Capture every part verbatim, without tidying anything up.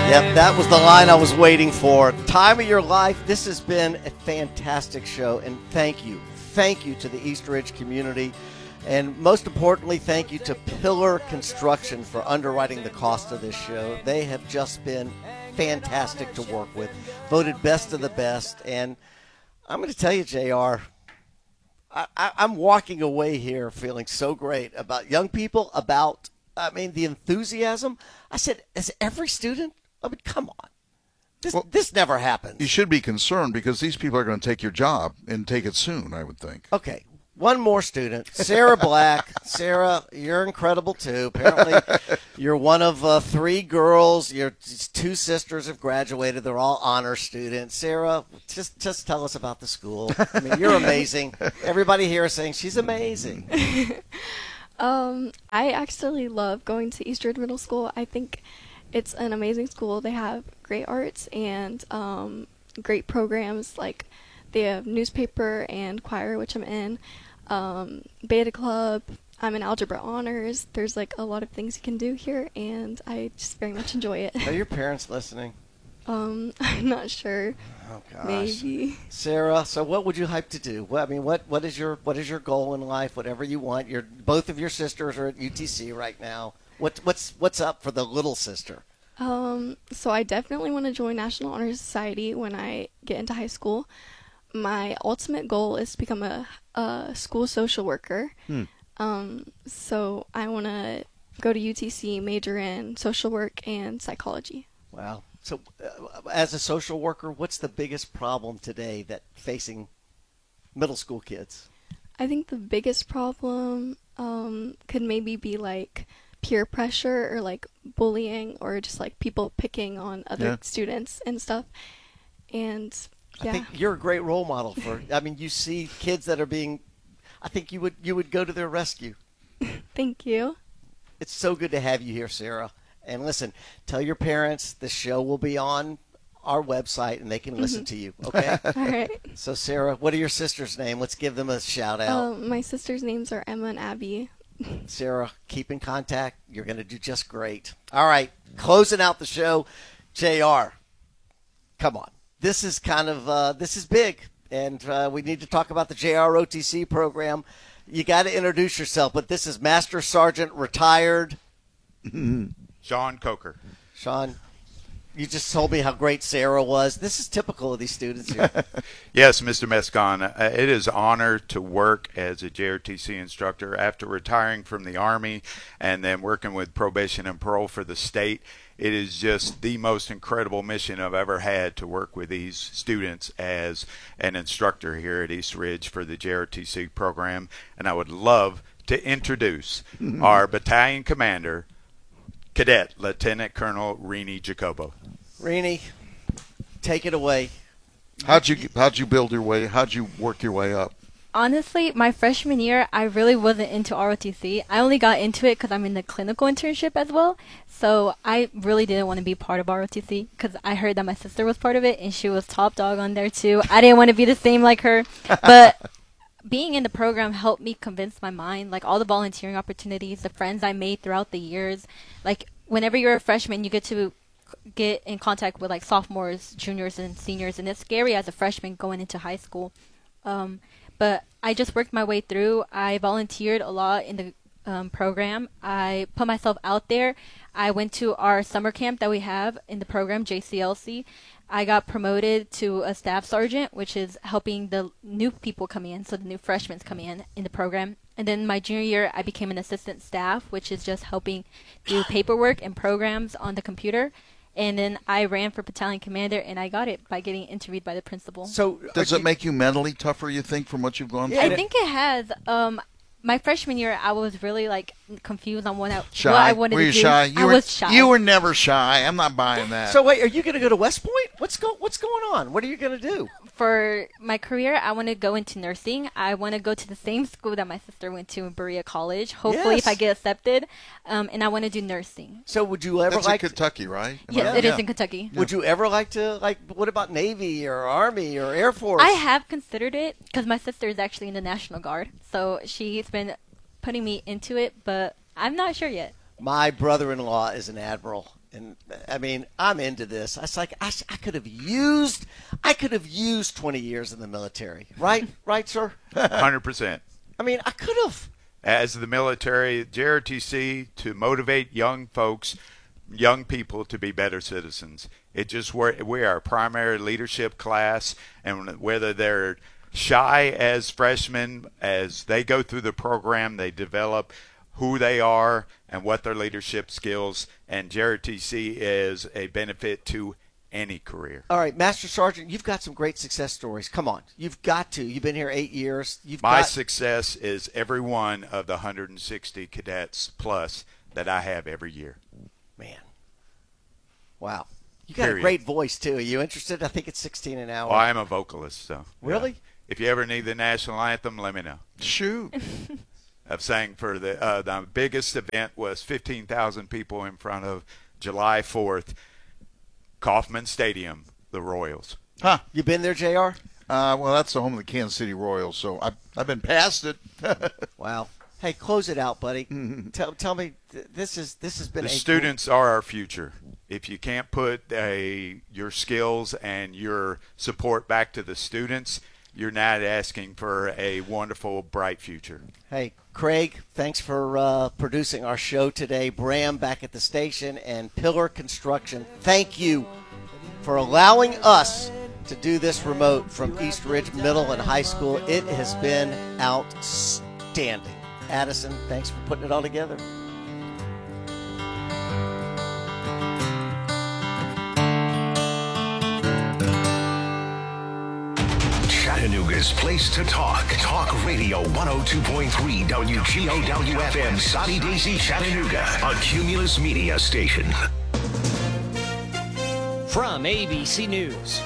Yep, that was the line I was waiting for. Time of your life. This has been a fantastic show, and thank you. Thank you to the East Ridge community. And most importantly, thank you to Pillar Construction for underwriting the cost of this show. They have just been fantastic to work with. Voted best of the best. And I'm going to tell you, J R, I, I, I'm walking away here feeling so great about young people, about, I mean, the enthusiasm. I said, as every student, I mean, come on. This, well, this never happens. You should be concerned because these people are going to take your job and take it soon, I would think. Okay. One more student, Sarah Black. Sarah, you're incredible, too. Apparently, you're one of uh, three girls. Your two sisters have graduated. They're all honor students. Sarah, just just tell us about the school. I mean, you're amazing. Everybody here is saying she's amazing. um, I actually love going to East Ridge Middle School. I think it's an amazing school. They have great arts and um, great programs. Like they have newspaper and choir, which I'm in, um, beta club. I'm in algebra honors. There's like a lot of things you can do here, and I just very much enjoy it. Are your parents listening? Um, I'm not sure. Oh gosh. Maybe. Sarah, so what would you like to do? Well, I mean, what what is your what is your goal in life? Whatever you want. Your both of your sisters are at U T C right now. What what's what's up for the little sister? Um, so I definitely want to join National Honor Society when I get into high school. My ultimate goal is to become a, a school social worker. Hmm. Um, so I want to go to U T C, major in social work and psychology. Wow. So uh, as a social worker, what's the biggest problem today that facing middle school kids? I think the biggest problem um, could maybe be like peer pressure or like bullying or just like people picking on other Yeah. students and stuff. And yeah. I think you're a great role model for, I mean, you see kids that are being, I think you would you would go to their rescue. Thank you. It's so good to have you here, Sarah. And listen, tell your parents the show will be on our website and they can listen Mm-hmm. to you, okay? All right. So, Sarah, what are your sisters' names? Let's give them a shout out. Um, my sisters' names are Emma and Abby. Sarah, keep in contact. You're going to do just great. All right, closing out the show, J R, come on. This is kind of, uh, this is big, and uh, we need to talk about the J R O T C program. You got to introduce yourself, but this is Master Sergeant retired Sean Coker. Sean, you just told me how great Sarah was. This is typical of these students here. Yes, Mister Mescon, uh, it is an honor to work as a J R T C instructor after retiring from the Army and then working with probation and parole for the state. It is just the most incredible mission I've ever had to work with these students as an instructor here at East Ridge for the J R T C program. And I would love to introduce our battalion commander, Cadet Lieutenant Colonel Rini Jacobo. Rini, take it away. How'd you how'd you build your way? How'd you work your way up? Honestly, my freshman year, I really wasn't into R O T C. I only got into it because I'm in the clinical internship as well. So I really didn't want to be part of R O T C because I heard that my sister was part of it and she was top dog on there too. I didn't want to be the same like her. But being in the program helped me convince my mind, like all the volunteering opportunities, the friends I made throughout the years. Like whenever you're a freshman, you get to get in contact with like sophomores, juniors, and seniors. And it's scary as a freshman going into high school. Um, But I just worked my way through. I volunteered a lot in the um, program. I put myself out there. I went to our summer camp that we have in the program, J C L C. I got promoted to a staff sergeant, which is helping the new people come in, so the new freshmen come in in the program. And then my junior year, I became an assistant staff, which is just helping do paperwork and programs on the computer. And then I ran for battalion commander, and I got it by getting interviewed by the principal. So Does it make you mentally tougher, you think, from what you've gone through? I think it has. Um, my freshman year, I was really like confused on what I, Shy? what I wanted were you to do. shy? You I were, was shy. You were never shy. I'm not buying that. So wait, are you going to go to West Point? What's go What's going on? What are you going to do? For my career, I want to go into nursing. I want to go to the same school that my sister went to in Berea College. Hopefully, Yes. if I get accepted, um, and I want to do nursing. So would you ever That's like? in Kentucky, right? Am I Yes, right? it is Yeah. in Kentucky. Would you ever like to like? What about Navy or Army or Air Force? I have considered it because my sister is actually in the National Guard, so she's been putting me into it, but I'm not sure yet. My brother-in-law is an admiral And I mean, I'm into this. I was like, I, I could have used, I could have used twenty years in the military, right? Right, sir? one hundred percent. I mean, I could have. As the military, J R T C, to motivate young folks, young people to be better citizens. It just we're, we are a primary leadership class, and whether they're shy as freshmen, as they go through the program, they develop who they are and what their leadership skills, and J R T C is a benefit to any career. All right, Master Sergeant, you've got some great success stories. Come on. You've got to. You've been here eight years. You've My got... success is every one of the one hundred sixty cadets plus that I have every year. Man. Wow. You got Period. a great voice, too. Are you interested? I think it's sixteen an hour. Well, I am a vocalist, so. Really? Yeah. If you ever need the national anthem, let me know. Shoot. I've sang for the uh, the biggest event was fifteen thousand people in front of July fourth, Kauffman Stadium, the Royals. Huh. You been there, J R? Uh, well, that's the home of the Kansas City Royals, so I've, I've been past it. Wow. Hey, close it out, buddy. tell tell me, th- this is this has been The a students are our future. If you can't put a, your skills and your support back to the students, you're not asking for a wonderful, bright future. Hey, Craig, thanks for uh, producing our show today. Bram back at the station, and Pillar Construction, thank you for allowing us to do this remote from East Ridge Middle and High School. It has been outstanding. Addison, thanks for putting it all together. Chattanooga's place to talk. Talk Radio one oh two point three W G O W F M, Soddy Daisy, Chattanooga, a Cumulus Media station. From A B C News,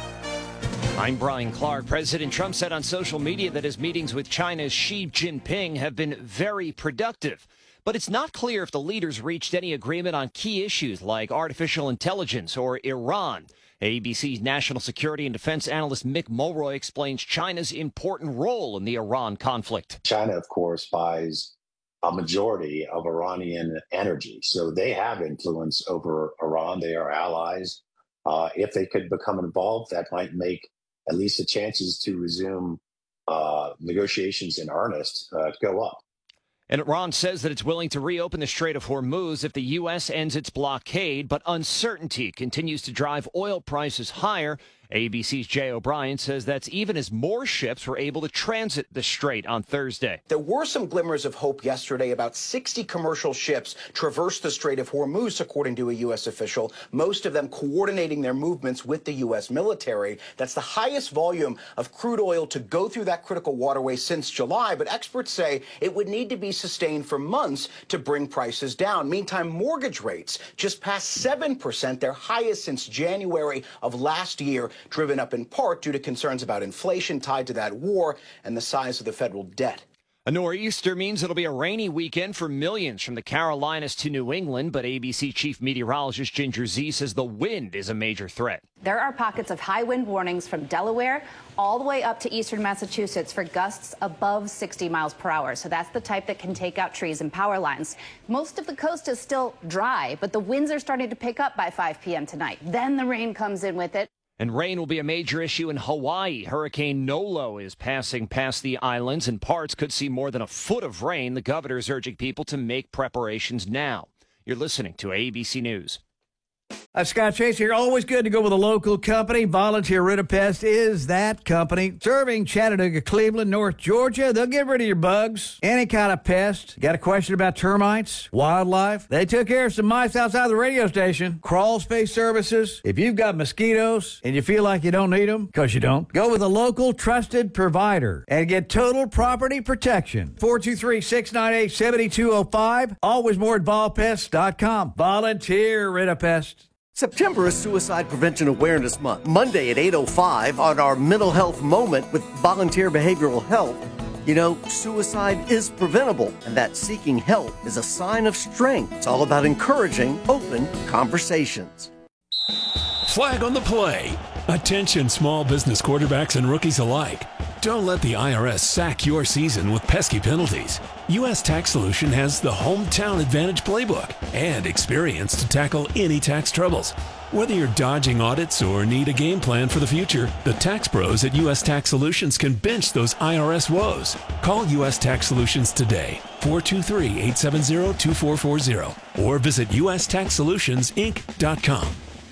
I'm Brian Clark. President Trump said on social media that his meetings with China's Xi Jinping have been very productive. But it's not clear if the leaders reached any agreement on key issues like artificial intelligence or Iran. A B C's national security and defense analyst Mick Mulroy explains China's important role in the Iran conflict. China, of course, buys a majority of Iranian energy. So they have influence over Iran. They are allies. Uh, if they could become involved, that might make at least the chances to resume uh, negotiations in earnest uh, go up. And Iran says that it's willing to reopen the Strait of Hormuz if the U S ends its blockade, but uncertainty continues to drive oil prices higher. A B C's Jay O'Brien says that's even as more ships were able to transit the strait on Thursday. There were some glimmers of hope yesterday. About sixty commercial ships traversed the Strait of Hormuz, according to a U S official, most of them coordinating their movements with the U S military. That's the highest volume of crude oil to go through that critical waterway since July, but experts say it would need to be sustained for months to bring prices down. Meantime, mortgage rates just passed seven percent, their highest since January of last year, driven up in part due to concerns about inflation tied to that war and the size of the federal debt. A nor'easter means it'll be a rainy weekend for millions from the Carolinas to New England, but A B C chief meteorologist Ginger Zee says the wind is a major threat. There are pockets of high wind warnings from Delaware all the way up to eastern Massachusetts for gusts above sixty miles per hour. So that's the type that can take out trees and power lines. Most of the coast is still dry, but the winds are starting to pick up by five p.m. tonight. Then the rain comes in with it. And rain will be a major issue in Hawaii. Hurricane Nolo is passing past the islands, and parts could see more than a foot of rain. The governor is urging people to make preparations now. You're listening to A B C News. Uh, Scott Chase here. Always good to go with a local company. Volunteer Rid-A-Pest is that company. Serving Chattanooga, Cleveland, North Georgia. They'll get rid of your bugs. Any kind of pest. Got a question about termites, wildlife? They took care of some mice outside the radio station. Crawl space services. If you've got mosquitoes and you feel like you don't need them, because you don't, go with a local trusted provider and get total property protection. four two three, six nine eight, seven two zero five. Always more at vol pest dot com. Volunteer Rid-A-Pest. September is Suicide Prevention Awareness Month. Monday at eight oh five on our Mental Health Moment with Volunteer Behavioral Health. You know, suicide is preventable, and that seeking help is a sign of strength. It's all about encouraging open conversations. Flag on the play. Attention small business quarterbacks and rookies alike. Don't let the I R S sack your season with pesky penalties. U S Tax Solution has the Hometown Advantage Playbook and experience to tackle any tax troubles. Whether you're dodging audits or need a game plan for the future, the tax pros at U S Tax Solutions can bench those I R S woes. Call U S Tax Solutions today, four two three, eight seven zero, two four four zero, or visit U S tax solutions inc dot com.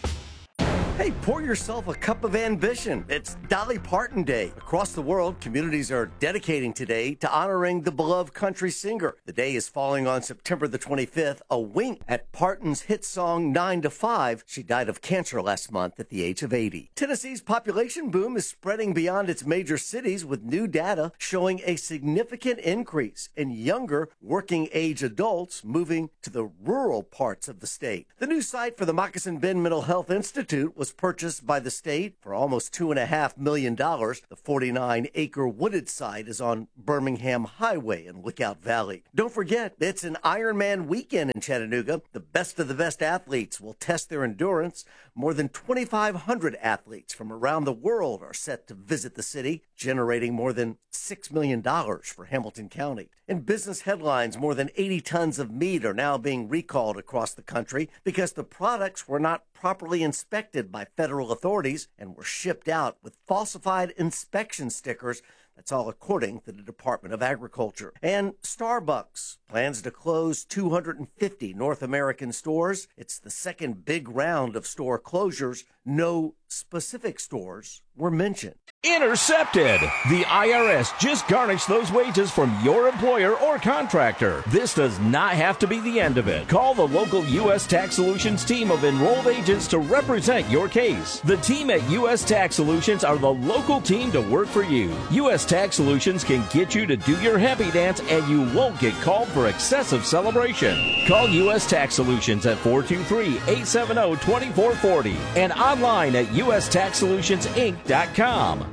Hey, pour yourself a cup of ambition. It's Dolly Parton Day. Across the world, communities are dedicating today to honoring the beloved country singer. The day is falling on September the twenty-fifth, a wink at Parton's hit song nine to five. She died of cancer last month at the age of eighty. Tennessee's population boom is spreading beyond its major cities, with new data showing a significant increase in younger working-age adults moving to the rural parts of the state. The new site for the Moccasin Bend Mental Health Institute was purchased by the state for almost two and a half million dollars. The forty-nine acre wooded site is on Birmingham Highway in Lookout Valley. Don't forget, it's an Ironman weekend in Chattanooga. The best of the best athletes will test their endurance. More than twenty-five hundred athletes from around the world are set to visit the city, generating more than six million dollars for Hamilton County. In business headlines, more than eighty tons of meat are now being recalled across the country because the products were not properly inspected by federal authorities and were shipped out with falsified inspection stickers. That's all according to the Department of Agriculture. And Starbucks plans to close two hundred fifty North American stores. It's the second big round of store closures. No specific stores were mentioned. Intercepted! The I R S just garnished those wages from your employer or contractor. This does not have to be the end of it. Call the local U S Tax Solutions team of enrolled agents to represent your case. The team at U S Tax Solutions are the local team to work for you. U S Tax Solutions can get you to do your happy dance and you won't get called for excessive celebration. Call U S Tax Solutions at four two three, eight seven zero, two four four zero and online at U S tax solutions inc dot com.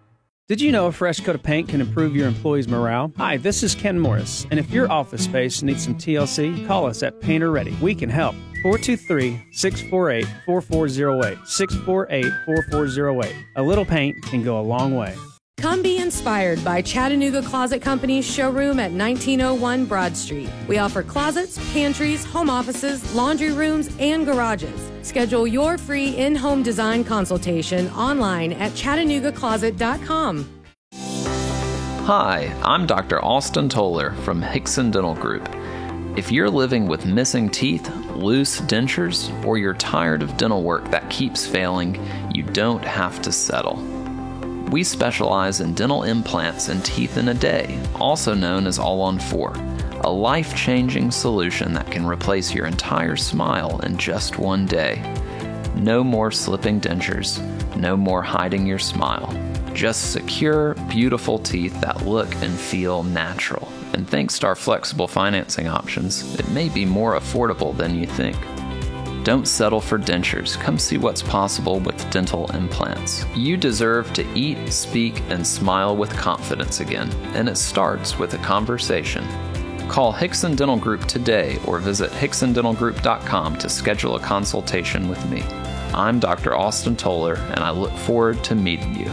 Did you know a fresh coat of paint can improve your employees' morale? Hi, this is Ken Morris, and if your office space needs some T L C, call us at Painter Ready. We can help. four two three, six four eight, four four zero eight, six four eight, four four zero eight. A little paint can go a long way. Come be inspired by Chattanooga Closet Company's showroom at nineteen oh one Broad Street. We offer closets, pantries, home offices, laundry rooms, and garages. Schedule your free in-home design consultation online at chattanooga closet dot com. Hi, I'm Doctor Austin Toller from Hickson Dental Group. If you're living with missing teeth, loose dentures, or you're tired of dental work that keeps failing, you don't have to settle. We specialize in dental implants and teeth in a day, also known as All on Four, a life-changing solution that can replace your entire smile in just one day. No more slipping dentures, no more hiding your smile. Just secure, beautiful teeth that look and feel natural. And thanks to our flexible financing options, it may be more affordable than you think. Don't settle for dentures. Come see what's possible with dental implants. You deserve to eat, speak, and smile with confidence again, and it starts with a conversation. Call Hickson Dental Group today or visit hickson dental group dot com to schedule a consultation with me. I'm Doctor Austin Toller, and I look forward to meeting you.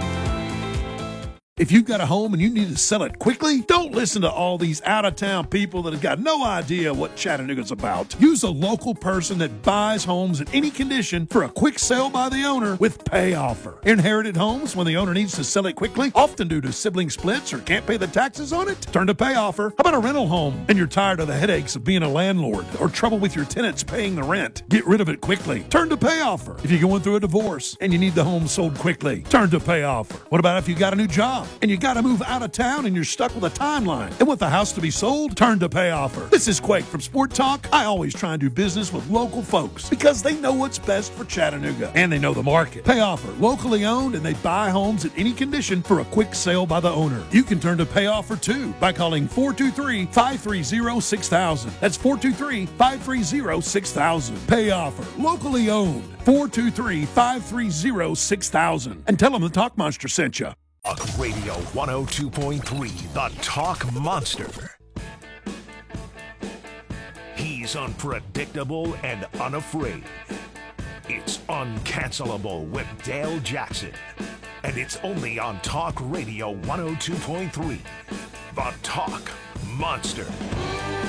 If you've got a home and you need to sell it quickly, don't listen to all these out-of-town people that have got no idea what Chattanooga's about. Use a local person that buys homes in any condition for a quick sale by the owner with Pay Offer. Inherited homes, when the owner needs to sell it quickly, often due to sibling splits or can't pay the taxes on it, turn to Pay Offer. How about a rental home and you're tired of the headaches of being a landlord or trouble with your tenants paying the rent? Get rid of it quickly. Turn to Pay Offer. If you're going through a divorce and you need the home sold quickly, turn to Pay Offer. What about if you got a new job and you got to move out of town and you're stuck with a timeline and want the house to be sold? Turn to Pay Offer. This is Quake from Sport Talk. I always try and do business with local folks because they know what's best for Chattanooga and they know the market. Pay Offer, locally owned, and they buy homes in any condition for a quick sale by the owner. You can turn to Pay Offer too by calling four two three, five three zero, six thousand. That's four two three, five three zero, six thousand. Pay Offer, locally owned. four two three, five three zero, six thousand. And tell them the Talk Monster sent you. Talk Radio one oh two point three, the Talk Monster. He's unpredictable and unafraid. It's Uncancelable with Dale Jackson. And it's only on Talk Radio one oh two point three. The Talk Monster.